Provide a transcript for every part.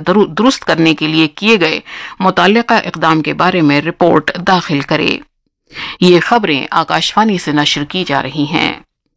درست کرنے کے لیے کیے گئے متعلقہ اقدام کے بارے میں رپورٹ داخل کرے۔ یہ خبریں آکاشوانی سے نشر کی جا رہی ہیں۔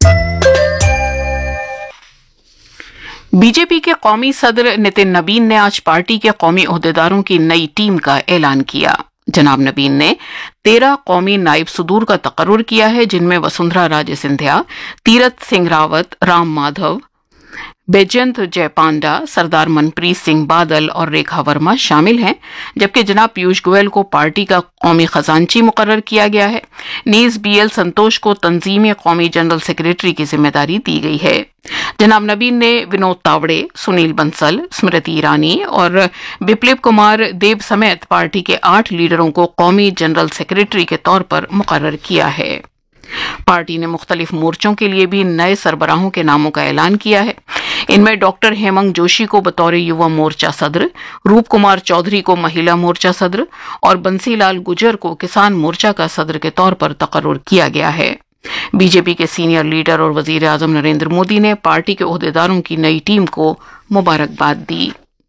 بی جے پی کے قومی صدر نتن نبین نے آج پارٹی کے قومی عہدیداروں کی نئی ٹیم کا اعلان کیا۔ جناب نبین نے 13 قومی نائب صدور کا تقرر کیا ہے، جن میں وسندھرا راجے سندھیا، تیرتھ سنگھ راوت، رام مادھو، بیجنت جے پانڈا، سردار منپریت سنگھ بادل اور ریکھا ورما شامل ہیں، جبکہ جناب پیوش گوئل کو پارٹی کا قومی خزانچی مقرر کیا گیا ہے۔ نیز بی ایل سنتوش کو تنظیمی قومی جنرل سیکریٹری کی ذمہ داری دی گئی ہے۔ جناب نبین نے ونود تاوڑے، سنیل بنسل، اسمرتی ایرانی اور بپلب کمار دیو سمیت پارٹی کے 8 لیڈروں کو قومی جنرل سیکریٹری کے طور پر مقرر کیا ہے۔ پارٹی نے مختلف مورچوں کے لیے بھی نئے سربراہوں کے ناموں کا اعلان کیا ہے۔ ان میں ڈاکٹر ہیمنگ جوشی کو بطور یووا مورچہ صدر، روپ کمار چودھری کو مہیلا مورچہ صدر اور بنسی لال گجر کو کسان مورچہ کا صدر کے طور پر تقرر کیا گیا ہے۔ بی جے پی کے سینئر لیڈر اور وزیر اعظم نریندر مودی نے پارٹی کے عہدیداروں کی نئی ٹیم کو مبارکباد دی۔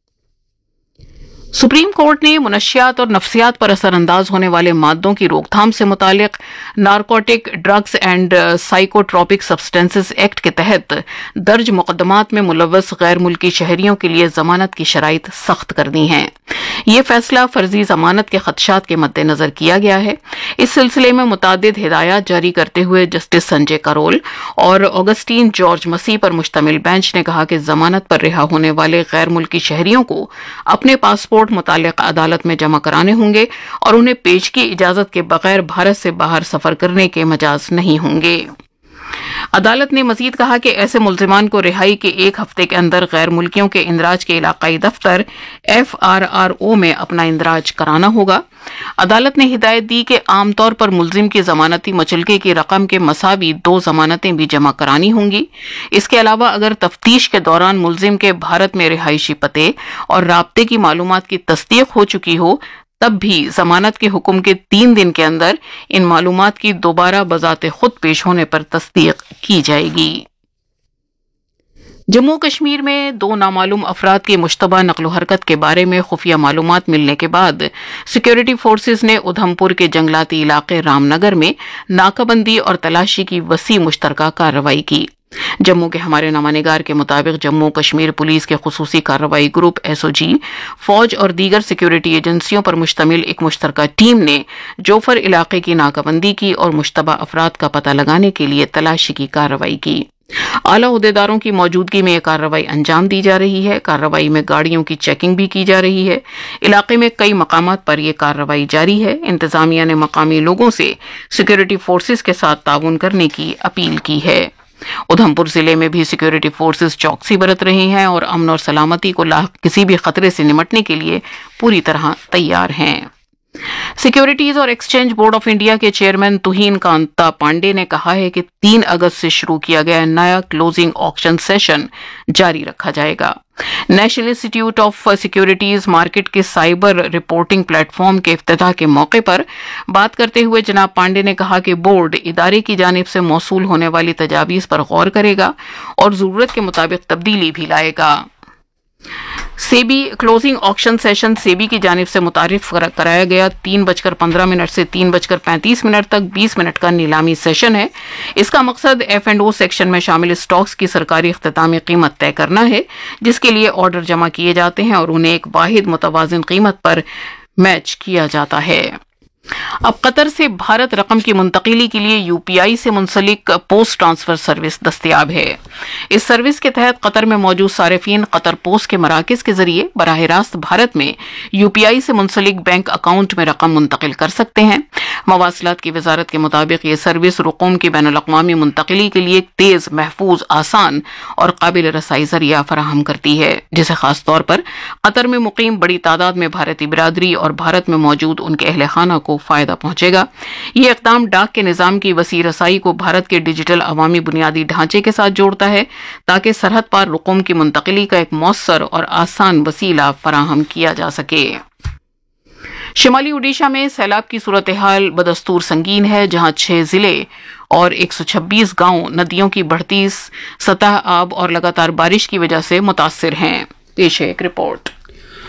سپریم کورٹ نے منشیات اور نفسیات پر اثر انداز ہونے والے مادوں کی روک تھام سے متعلق narcotic drugs and سائیکوٹروپک substances act کے تحت درج مقدمات میں ملوث غیر ملکی شہریوں کے لیے ضمانت کی شرائط سخت کر دی ہیں۔ یہ فیصلہ فرضی ضمانت کے خدشات کے مد نظر کیا گیا ہے۔ اس سلسلے میں متعدد ہدایات جاری کرتے ہوئے جسٹس سنجے کرول اور آگسٹین جارج مسیح پر مشتمل بینچ نے کہا کہ ضمانت پر رہا ہونے والے غیر ملکی شہریوں کو اپنے پاسپورٹ متعلقہ عدالت میں جمع کرانے ہوں گے اور انہیں پیش کی اجازت کے بغیر بھارت سے باہر سفر کرنے کے مجاز نہیں ہوں گے۔ عدالت نے مزید کہا کہ ایسے ملزمان کو رہائی کے 1 ہفتے کے اندر غیر ملکیوں کے اندراج کے علاقائی دفتر FRRO میں اپنا اندراج کرانا ہوگا۔ عدالت نے ہدایت دی کہ عام طور پر ملزم کی ضمانتی مچلکے کی رقم کے مساوی 2 ضمانتیں بھی جمع کرانی ہوں گی۔ اس کے علاوہ اگر تفتیش کے دوران ملزم کے بھارت میں رہائشی پتے اور رابطے کی معلومات کی تصدیق ہو چکی ہو، تب بھی ضمانت کے حکم کے 3 دن کے اندر ان معلومات کی دوبارہ بذات خود پیش ہونے پر تصدیق کی جائے گی۔ جموں کشمیر میں 2 نامعلوم افراد کی مشتبہ نقل و حرکت کے بارے میں خفیہ معلومات ملنے کے بعد سیکورٹی فورسز نے ادھم پور کے جنگلاتی علاقے رام نگر میں ناکہ بندی اور تلاشی کی وسیع مشترکہ کارروائی کی۔ جموں کے ہمارے نامہ نگار کے مطابق جموں کشمیر پولیس کے خصوصی کارروائی گروپ SOG، فوج اور دیگر سیکورٹی ایجنسیوں پر مشتمل ایک مشترکہ ٹیم نے جوفر علاقے کی ناکہ بندی کی اور مشتبہ افراد کا پتہ لگانے کے لیے تلاشی کی کارروائی کی۔ اعلیٰ عہدیداروں کی موجودگی میں یہ کارروائی انجام دی جا رہی ہے۔ کارروائی میں گاڑیوں کی چیکنگ بھی کی جا رہی ہے۔ علاقے میں کئی مقامات پر یہ کارروائی جاری ہے۔ انتظامیہ نے مقامی لوگوں سے سیکورٹی فورسز کے ساتھ تعاون کرنے کی اپیل کی ہے۔ ادھم پور ضلع میں بھی سیکورٹی فورسز چوکسی برت رہی ہیں اور امن اور سلامتی کو لاحق کسی بھی خطرے سے نمٹنے کے لیے پوری طرح تیار ہیں۔ سیکورٹیز اور ایکسچینج بورڈ آف انڈیا کے چیئرمین توہین کانتا پانڈے نے کہا ہے کہ 3 اگست سے شروع کیا گیا نیا کلوزنگ آکشن سیشن جاری رکھا جائے گا۔ نیشنل انسٹی ٹیوٹ آف سیکورٹیز مارکیٹ کے سائبر رپورٹنگ پلیٹ فارم کے افتتاح کے موقع پر بات کرتے ہوئے جناب پانڈے نے کہا کہ بورڈ ادارے کی جانب سے موصول ہونے والی تجاویز پر غور کرے گا اور ضرورت کے مطابق تبدیلی بھی لائے گا۔ سیبی کلوزنگ آکشن سیشن سیبی کی جانب سے متعارف کرایا گیا 3:15 سے 3:35 تک 20 منٹ کا نیلامی سیشن ہے۔ اس کا مقصد F&O سیکشن میں شامل اسٹاکس کی سرکاری اختتامی قیمت طے کرنا ہے، جس کے لیے آرڈر جمع کیے جاتے ہیں اور انہیں ایک واحد متوازن قیمت پر میچ کیا جاتا ہے۔ اب قطر سے بھارت رقم کی منتقلی کے لیے UPI سے منسلک پوسٹ ٹرانسفر سروس دستیاب ہے۔ اس سروس کے تحت قطر میں موجود صارفین قطر پوسٹ کے مراکز کے ذریعے براہ راست بھارت میں UPI سے منسلک بینک اکاؤنٹ میں رقم منتقل کر سکتے ہیں۔ مواصلات کی وزارت کے مطابق یہ سروس رقوم کی بین الاقوامی منتقلی کے لیے ایک تیز، محفوظ، آسان اور قابل رسائی ذریعہ فراہم کرتی ہے، جسے خاص طور پر قطر میں مقیم بڑی تعداد میں بھارتی برادری اور بھارت میں موجود ان کے اہل خانہ کو فائدہ پہنچے گا۔ یہ اقدام ڈاک کے نظام کی وسیع رسائی کو بھارت کے ڈیجیٹل عوامی بنیادی ڈھانچے کے ساتھ جوڑتا ہے تاکہ سرحد پار رقوم کی منتقلی کا ایک مؤثر اور آسان وسیلہ فراہم کیا جا سکے۔ شمالی اڈیشہ میں سیلاب کی صورتحال بدستور سنگین ہے، جہاں 6 ضلع اور 126 گاؤں ندیوں کی بڑھتی سطح آب اور لگاتار بارش کی وجہ سے متاثر ہیں۔ پیش ہے ایک رپورٹ۔